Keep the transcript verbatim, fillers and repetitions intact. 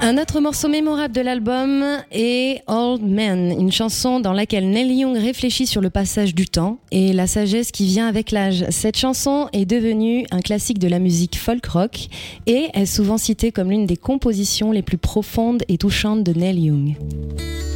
Un autre morceau mémorable de l'album est Old Man, une chanson dans laquelle Neil Young réfléchit sur le passage du temps et la sagesse qui vient avec l'âge. Cette chanson est devenue un classique de la musique folk rock et est souvent citée comme l'une des compositions les plus profondes et touchantes de Neil Young.